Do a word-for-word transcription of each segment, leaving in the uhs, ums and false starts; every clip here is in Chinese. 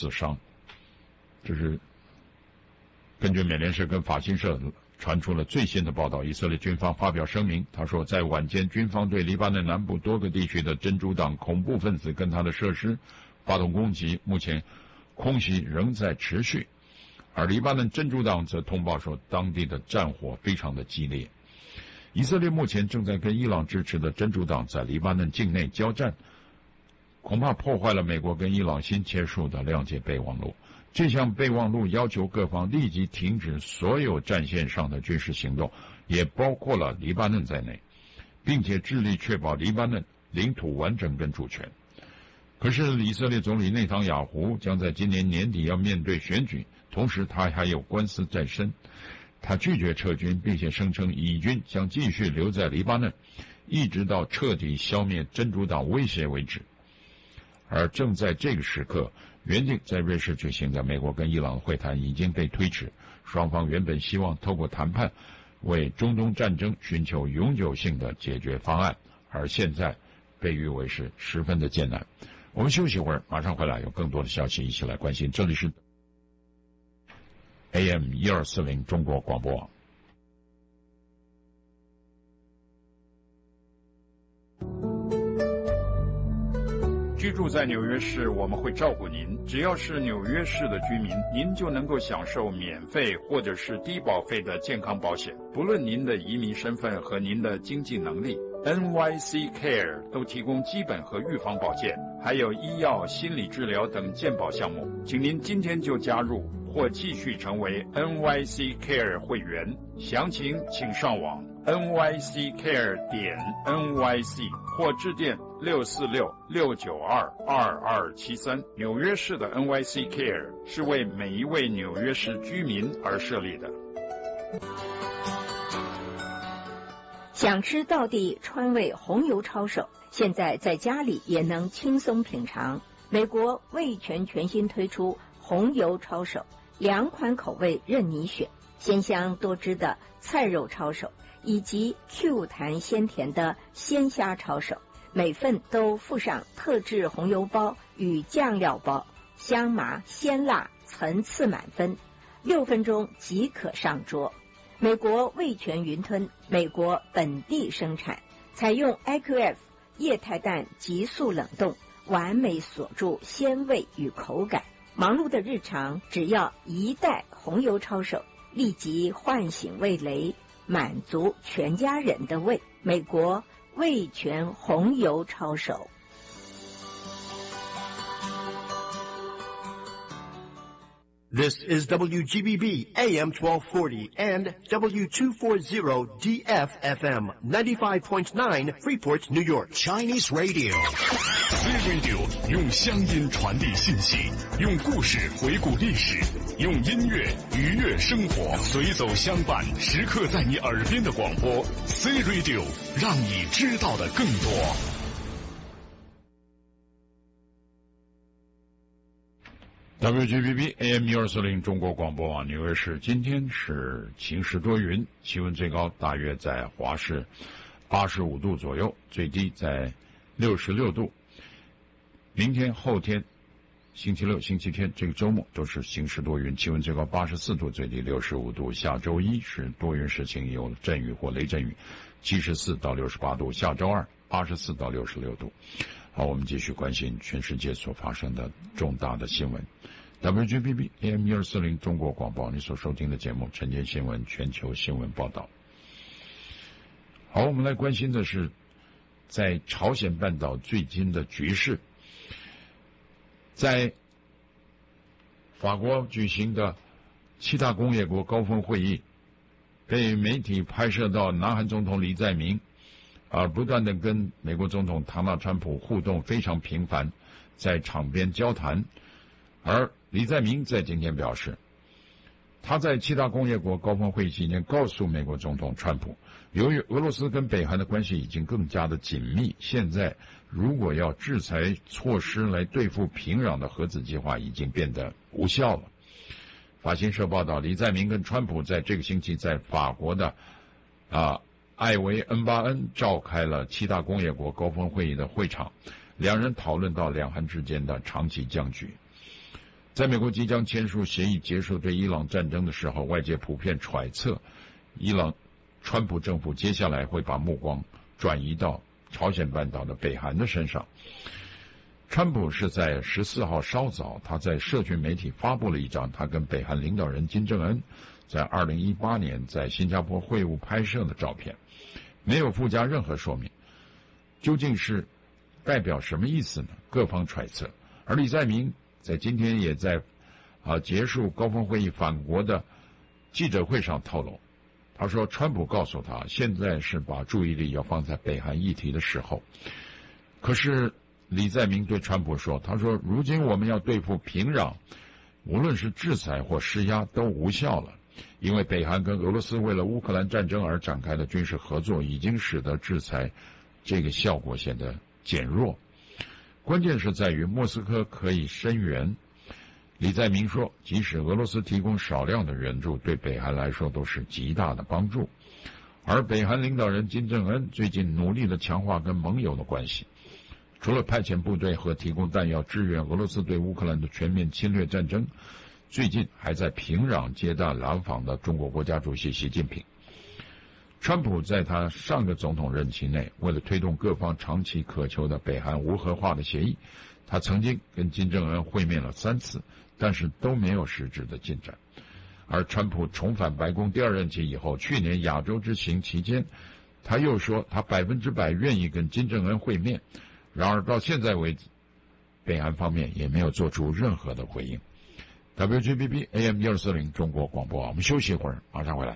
死伤。这是根据美联社跟法新社传出了最新的报道。以色列军方发表声明，他说在晚间军方对黎巴嫩南部多个地区的真主党恐怖分子跟他的设施发动攻击，目前空袭仍在持续。而黎巴嫩真主党则通报说当地的战火非常的激烈。以色列目前正在跟伊朗支持的真主党在黎巴嫩境内交战，恐怕破坏了美国跟伊朗新签署的谅解备忘录。这项备忘录要求各方立即停止所有战线上的军事行动，也包括了黎巴嫩在内，并且致力确保黎巴嫩领土完整跟主权。可是以色列总理内塔尼亚胡将在今年年底要面对选举，同时他还有官司在身，他拒绝撤军，并且声称以军将继续留在黎巴嫩，一直到彻底消灭真主党威胁为止。而正在这个时刻，原定在瑞士举行的美国跟伊朗会谈已经被推迟，双方原本希望透过谈判为中东战争寻求永久性的解决方案，而现在被誉为是十分的艰难。我们休息一会儿，马上回来有更多的消息一起来关心。这里是 A M 一二四零 中国广播网。居住在纽约市，我们会照顾您。只要是纽约市的居民，您就能够享受免费或者是低保费的健康保险，不论您的移民身份和您的经济能力。N Y C Care 都提供基本和预防保健，还有医药、心理治疗等健保项目。请您今天就加入或继续成为 N Y C Care 会员，详情请上网 N Y C Care 点 N Y C 或致电六四六六九二二二七三。纽约市的 N Y C Care 是为每一位纽约市居民而设立的。 想吃道地川味红油抄手，现在在家里也能轻松品尝。美国味全全新推出红油抄手，两款口味任你选，鲜香多汁的菜肉抄手，以及 Q 弹鲜甜的鲜虾抄手，每份都附上特制红油包与酱料包，香麻鲜辣层次满分，六分钟即可上桌。美国味全云吞，美国本地生产，采用 I Q F 液态氮急速冷冻，完美锁住鲜味与口感。忙碌的日常，只要一袋红油抄手，立即唤醒味蕾，满足全家人的胃。美国味全红油抄手。 This is W G B B A M twelve forty and W two forty D F F M ninety-five point nine Freeport, New York. Chinese Radio. C Radio 用乡音传递信息，用故事回顾历史，用音乐愉悦生活，随走相伴，时刻在你耳边的广播。C Radio 让你知道的更多。 W G B B A M 一二四零中国广播网纽约市，今天是晴时多云，气温最高大约在华氏八十五度左右，最低在六十六度。明天、后天、星期六、星期天这个周末都是晴时多云，气温最高八十四度，最低六十五度。下周一是多云时晴，有阵雨或雷阵雨，七十四到六十八度。下周二八十四到六十六度。好，我们继续关心全世界所发生的重大的新闻。W G B B A M 一二四零中国广播，你所收听的节目晨间新闻全球新闻报道。好，我们来关心的是在朝鲜半岛最近的局势。在法国举行的七大工业国高峰会议，被媒体拍摄到南韩总统李在明而不断的跟美国总统唐纳川普互动非常频繁，在场边交谈。而李在明在今天表示，他在七大工业国高峰会议期间告诉美国总统川普，由于俄罗斯跟北韩的关系已经更加的紧密，现在如果要制裁措施来对付平壤的核子计划已经变得无效了。法新社报道，李在明跟川普在这个星期在法国的啊艾维恩巴恩召开了七大工业国高峰会议的会场，两人讨论到两韩之间的长期僵局。 在美国即将签署协议结束对伊朗战争的时候，外界普遍揣测，伊朗川普政府接下来会把目光转移到朝鲜半岛的北韩的身上。川普是在十四号稍早，他在社群媒体发布了一张他跟北韩领导人金正恩在二零一八年在新加坡会晤拍摄的照片，没有附加任何说明，究竟是代表什么意思呢？各方揣测。而李在明在今天也在啊结束高峰会议返国的记者会上透露，他说川普告诉他，现在是把注意力要放在北韩议题的时候。可是李在明对川普说，他说如今我们要对付平壤，无论是制裁或施压都无效了，因为北韩跟俄罗斯为了乌克兰战争而展开的军事合作已经使得制裁这个效果显得减弱。关键是在于莫斯科可以声援。李在明说，即使俄罗斯提供少量的援助，对北韩来说都是极大的帮助。而北韩领导人金正恩最近努力的强化跟盟友的关系，除了派遣部队和提供弹药支援俄罗斯对乌克兰的全面侵略战争，最近还在平壤接待来访的中国国家主席习近平。川普在他上个总统任期内，为了推动各方长期渴求的北韩无核化的协议，他曾经跟金正恩会面了三次，但是都没有实质的进展。而川普重返白宫第二任期以后，去年亚洲之行期间，他又说他百分之百愿意跟金正恩会面，然而到现在为止，北韩方面也没有做出任何的回应。W G B B A M 一二四零中国广播，我们休息一会儿，马上回来。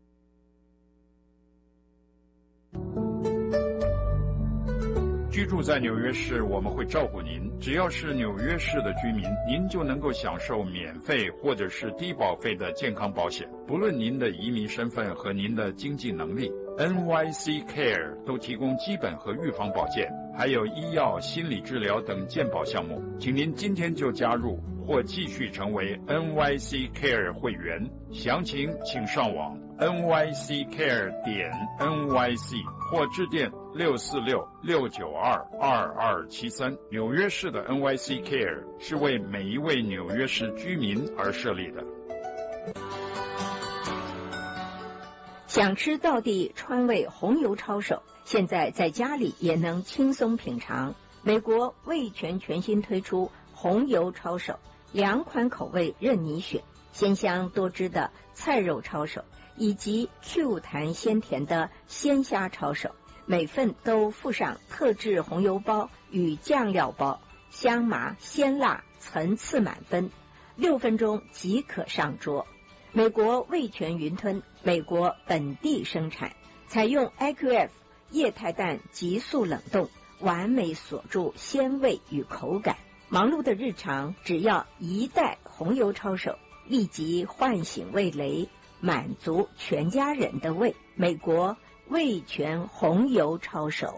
居住在纽约市，我们会照顾您。只要是纽约市的居民，您就能够享受免费或者是低保费的健康保险，不论您的移民身份和您的经济能力。N Y C Care 都提供基本和预防保健，还有医药、心理治疗等健保项目。请您今天就加入或继续成为 N Y C Care 会员，详情请上网 N Y C care 点 N Y C 或致电六四六六九二二二七三。纽约市的 N Y C Care 是为每一位纽约市居民而设立的。 想吃道地川味红油抄手，现在在家里也能轻松品尝。美国味全全新推出红油抄手，两款口味任你选，鲜香多汁的菜肉抄手，以及 Q 弹鲜甜的鲜虾抄手，每份都附上特制红油包与酱料包，香麻鲜辣层次满分，六分钟即可上桌。美国味全云吞，美国本地生产，采用 I Q F 液态氮急速冷冻，完美锁住鲜味与口感。忙碌的日常，只要一袋红油抄手，立即唤醒味蕾，满足全家人的胃。美国味全红油抄手。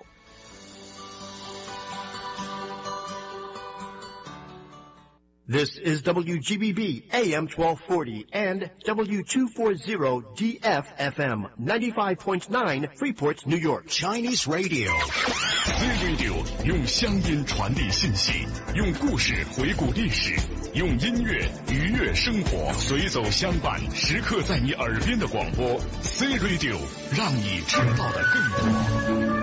This is W G B B A M twelve forty and W two forty D F F M ninety-five point nine Freeport, New York. Chinese Radio. Z Radio 用乡音传递信息，用故事回顾历史，用音乐愉悦生活，随走相伴，时刻在你耳边的广播 Z Radio， 让你知道的更多。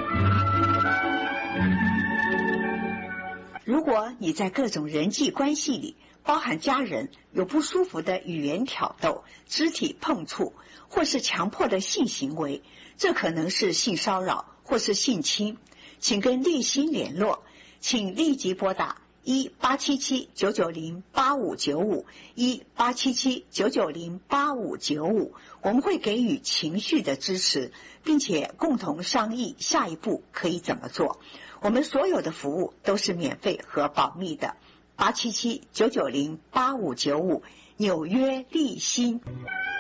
如果你在各种人际关系里，包含家人，有不舒服的语言挑逗、肢体碰触，或是强迫的性行为，这可能是性骚扰或是性侵，请跟立新联络，请立即拨打一八七七九九零八五九五一八七七九九零八五九五，我们会给予情绪的支持，并且共同商议下一步可以怎么做。我们所有的服务都是免费和保密的。八七七九九零八五九五，纽约立新。